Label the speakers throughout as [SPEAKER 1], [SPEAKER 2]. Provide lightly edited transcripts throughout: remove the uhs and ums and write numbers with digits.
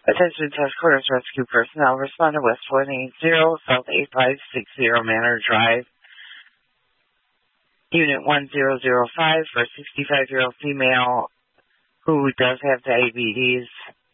[SPEAKER 1] Attention Task Force Rescue Personnel. Respond to West 180, South 8560 Manor Drive. Unit 1005 for a 65-year-old female who does have diabetes.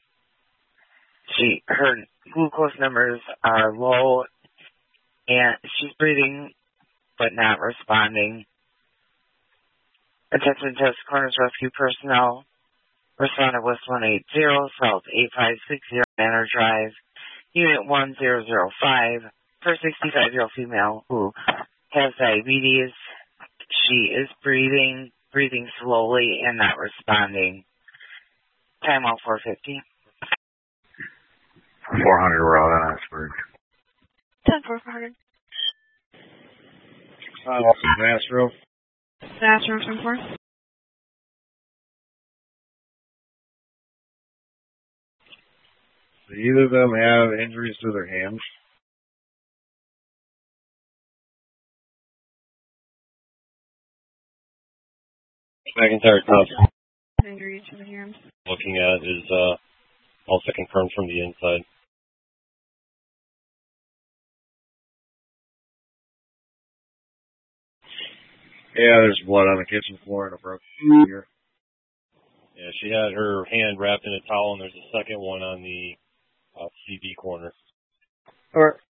[SPEAKER 1] Her glucose numbers are low and she's breathing but not responding. Attention Task Corners Rescue Personnel. Respond to West 180, South 8560 Manor Drive, Unit 1005, for a 65-year-old female who has diabetes. She is breathing slowly and not responding. Time out 450.
[SPEAKER 2] 400, we're out on Oxford.
[SPEAKER 3] 10-400.
[SPEAKER 2] Mastro.
[SPEAKER 3] Mastro, 10-4.
[SPEAKER 2] Do either of them have injuries to their hands?
[SPEAKER 4] McIntyre Thompson.
[SPEAKER 3] Injuries to the hands.
[SPEAKER 4] Looking at is also confirmed from the inside.
[SPEAKER 2] Yeah, there's blood on the kitchen floor and a broken ear.
[SPEAKER 4] Yeah, she had her hand wrapped in a towel, and there's a second one on the CB corner.
[SPEAKER 2] All right.